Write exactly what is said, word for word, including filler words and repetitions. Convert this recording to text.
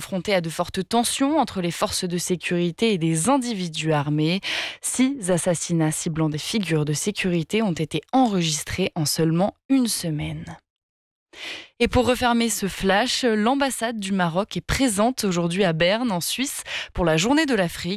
confronté à de fortes tensions entre les forces de sécurité et des individus armés. Six assassinats ciblant des figures de sécurité ont été enregistrés en seulement une semaine. Et pour refermer ce flash, l'ambassade du Maroc est présente aujourd'hui à Berne, en Suisse, pour la Journée de l'Afrique.